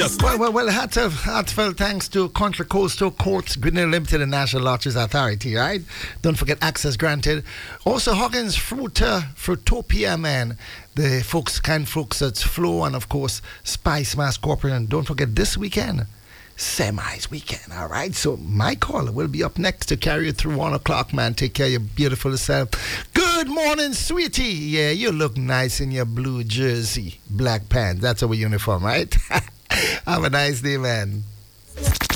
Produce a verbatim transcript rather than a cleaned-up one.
Well, well, well, heartfelt, heartfelt thanks to Contra Coastal Courts, Grenada Limited, and National Lotteries Authority, right? Don't forget access granted. Also, Huggins Fruta, Fruitopia, man. The folks, kind folks that's Flow, and of course, Spice Mass Corporate. And don't forget this weekend, Semis weekend, all right? So, my caller will be up next to carry you through one o'clock, man. Take care of your beautiful self. Good morning, sweetie. Yeah, you look nice in your blue jersey, black pants. That's our uniform, right? Have a nice day, man.